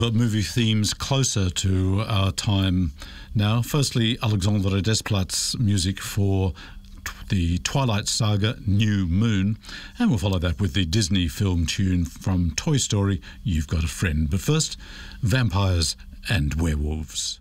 But movie themes closer to our time now. Firstly, Alexandre Desplat's music for the Twilight Saga New Moon, and we'll follow that with the Disney film tune from Toy Story, You've Got a Friend. But first, vampires and werewolves.